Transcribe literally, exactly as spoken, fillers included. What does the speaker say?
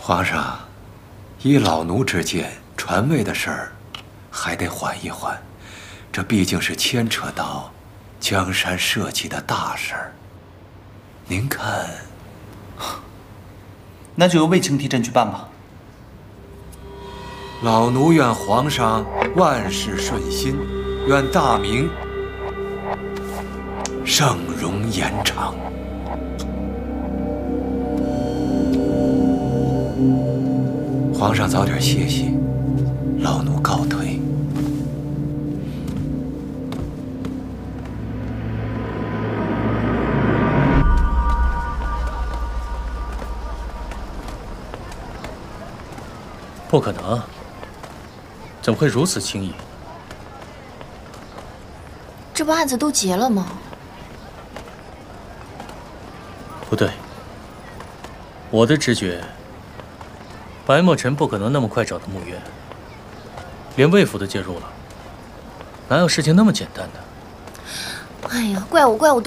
皇上，依老奴之见，传位的事儿还得缓一缓，这毕竟是牵扯到江山社稷的大事儿。您看， 那就由卫青替朕去办吧。 老奴愿皇上万事顺心，愿大明盛容延长。皇上早点歇息，老奴告退。 不可能，怎么会如此轻易？ 这不案子都结了吗？ 不对，我的直觉，白墨尘不可能那么快找到墓渊，连魏府都介入了，哪有事情那么简单的？ 哎呀，怪我怪我。